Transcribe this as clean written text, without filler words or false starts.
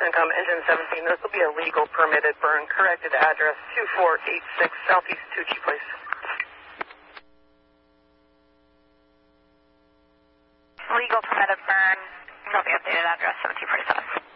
Income engine 17. This will be a legal permitted burn. Corrected address 2486 Southeast Tucci Place. Legal permitted burn. Copy updated address 1747.